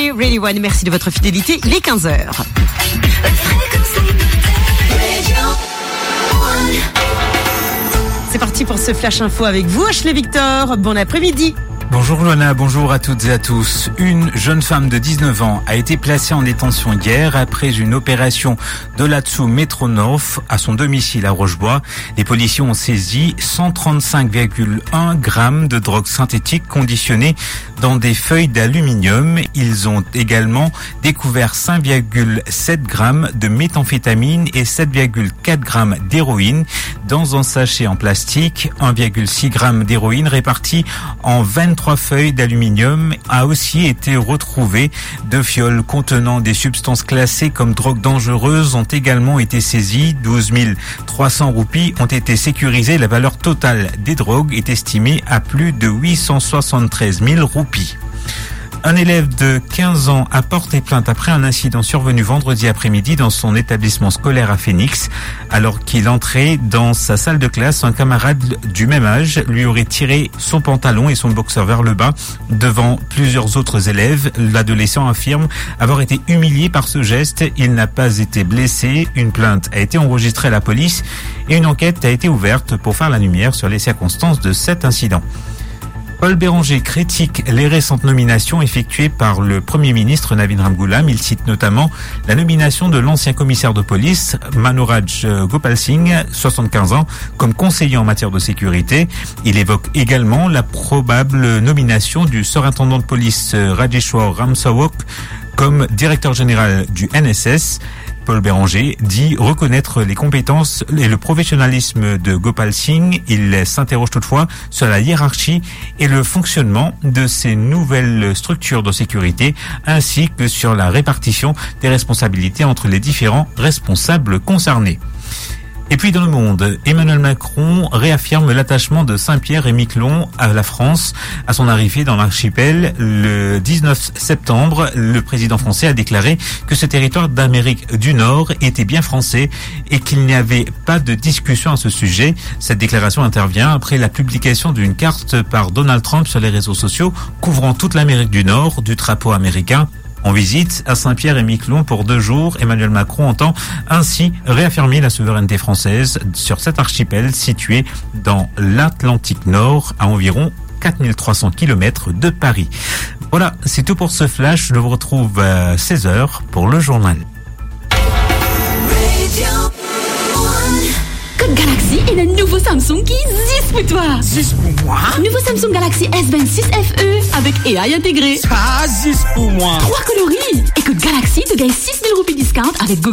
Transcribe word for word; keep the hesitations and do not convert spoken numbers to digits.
Écoutez Radio One, merci de votre fidélité, il est quinze heures. C'est parti pour ce Flash Info avec vous, Ashley Victor. Bon après-midi. Bonjour Luana, bonjour à toutes et à tous. Une jeune femme de dix-neuf ans a été placée en détention hier après une opération de l'Atsu Métronov à son domicile à Rochebois. Les policiers ont saisi cent trente-cinq virgule un grammes de drogue synthétique conditionnée dans des feuilles d'aluminium. Ils ont également découvert cinq virgule sept grammes de méthamphétamine et sept virgule quatre grammes d'héroïne dans un sachet en plastique. un virgule six grammes d'héroïne répartie en vingt-trois feuilles d'aluminium a aussi été retrouvé. Deux fioles contenant des substances classées comme drogue dangereuse ont également été saisies. douze mille trois cents roupies ont été sécurisées. La valeur totale des drogues est estimée à plus de huit cent soixante-treize mille roupies. Un élève de quinze ans a porté plainte après un incident survenu vendredi après-midi dans son établissement scolaire à Phoenix. Alors qu'il entrait dans sa salle de classe, un camarade du même âge lui aurait tiré son pantalon et son boxeur vers le bas devant plusieurs autres élèves. L'adolescent affirme avoir été humilié par ce geste. Il n'a pas été blessé. Une plainte a été enregistrée à la police et une enquête a été ouverte pour faire la lumière sur les circonstances de cet incident. Paul Béranger critique les récentes nominations effectuées par le Premier ministre Navin Ramgoolam. Il cite notamment la nomination de l'ancien commissaire de police Manoraj Gopal Singh, soixante-quinze ans, comme conseiller en matière de sécurité. Il évoque également la probable nomination du surintendant de police Rajeshwar Ramsawok comme directeur général du N S S. Paul Béranger dit reconnaître les compétences et le professionnalisme de Gopal Singh. Il s'interroge toutefois sur la hiérarchie et le fonctionnement de ces nouvelles structures de sécurité, ainsi que sur la répartition des responsabilités entre les différents responsables concernés. Et puis dans le monde, Emmanuel Macron réaffirme l'attachement de Saint-Pierre et Miquelon à la France. À son arrivée dans l'archipel le dix-neuf septembre, le président français a déclaré que ce territoire d'Amérique du Nord était bien français et qu'il n'y avait pas de discussion à ce sujet. Cette déclaration intervient après la publication d'une carte par Donald Trump sur les réseaux sociaux couvrant toute l'Amérique du Nord du drapeau américain. En visite à Saint-Pierre et Miquelon pour deux jours, Emmanuel Macron entend ainsi réaffirmer la souveraineté française sur cet archipel situé dans l'Atlantique Nord à environ quatre mille trois cents kilomètres de Paris. Voilà, c'est tout pour ce flash. Je vous retrouve à seize heures pour le journal. Code Galaxy et le nouveau Samsung qui existe pour toi. Juste pour moi? Nouveau Samsung Galaxy S vingt-six F E avec A I intégré. Ça, juste pour moi. Trois coloris. Et Code Galaxy te gagne six mille roupies discount avec Google.